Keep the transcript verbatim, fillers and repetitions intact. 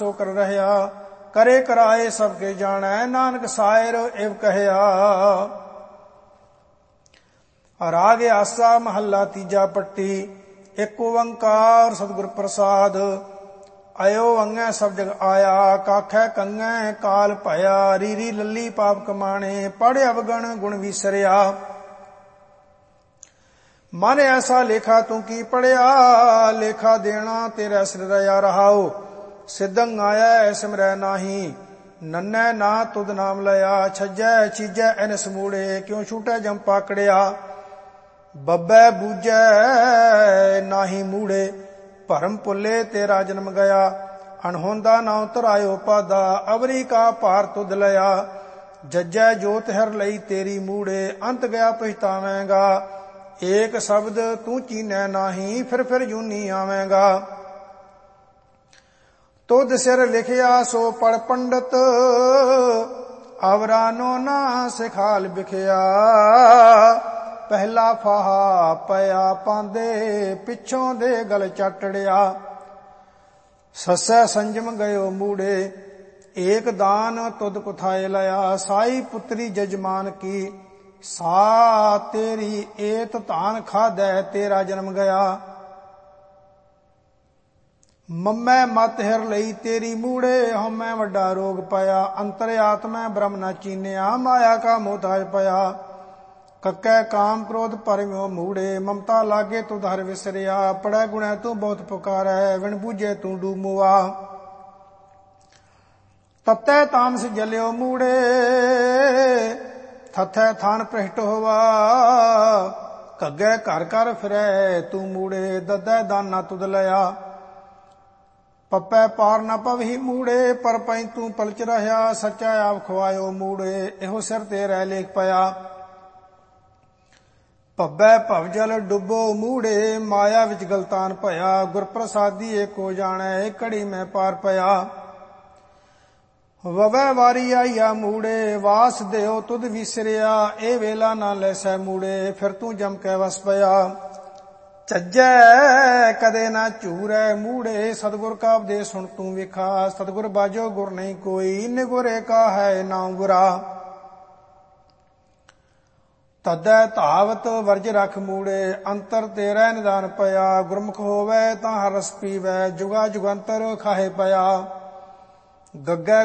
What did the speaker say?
ਸੋ ਕਰ ਰਹਿਆ, करे कराए सबके जानै, नानक सायर एव कहया। राग आसा महला तीजा पट्टी। एक ओंकार सतगुर प्रसाद, आयो अंगै सब जग आया, काखै कंगै काल भया, रीरी लली पाप कमाणे, पढ़ अवगण गुण विसरिया। मन ऐसा लेखा तू की पढ़िया, लेखा देना तेरा सिर रया रहाओ। सिद्धंग आया सिमरै नाही, नन्नै ना तुद नाम लया, छज्जै चीजै एन समूड़े, क्यों छूटै जम पाकड़िया। बब्बै बूझै नाही मूड़े, भरम भुल्ले तेरा जन्म गया, अनहोंदा नाउ धरायो पादा, अवरी का भार तुद लया। जज्जै जोत हर लई तेरी मूड़े, अंत गया पछतावेंगा, एक शब्द तू चीनै नाही, फिर फिर जूनी आवेंगा। तुद सिर लिखिया सो पढ़ पंडित, अवरानो ना सिखाल बिखिया। पहला फाहा पया पांदे, पिछों दे गल चटड़िया। ससै संजम गयो मूड़े, एक दान तुद कुथाए लया। साई पुत्री जजमान की, सा तेरी एत धान खादै, तेरा जन्म गया। मम्मै मत हिर लई तेरी मूड़े, हमै वड्डा रोग पाया। अंतर आत्मै ब्रह्म न चीनिया, माया का मोहताज पया। कक्कै काम क्रोध परम्यो मूड़े, ममता लागे तुद हर विसरिया। पढ़ै गुणै तू बहुत पुकारै, विण बूझे तू डूमुआ। तत्तै तामस जल्यो मूड़े, थथै थान भ्रष्ट होवा। कग्गै घर घर फिरै तू मूड़े, दद्दै दाना तुद लया। पप्पै पार न पवही मूड़े, पर पई तू पलच रहया। सच्चा आप खुआयो मूड़े, एहो सिर ते रह लेख पया। भब्बै भवजल डुबो मूड़े, माया विच गलतान भया। गुर प्रसादी एको जानै, एक घड़ी में पार पया। ववै वारी आईया मूड़े, वास देओ तुद विसरिया। ए वेला ना लैसै मूड़े, फिर तू जम कै वस पया। ਚੱਜੈ ਕਦੇ ਨਾ ਝੂਰੈ ਮੂੜੇ, सतगुर का उपदेश सुन तू विखा। सतगुर बाजो गुर नहीं कोई, निगुरे का है नाम बुरा। तदै धावत वर्ज रख मूड़े, अंतर तेरा निदान पया। गुरमुख होवै तां हर रस पीवै, जुगा जुगंतर खाहे पया। गग्गै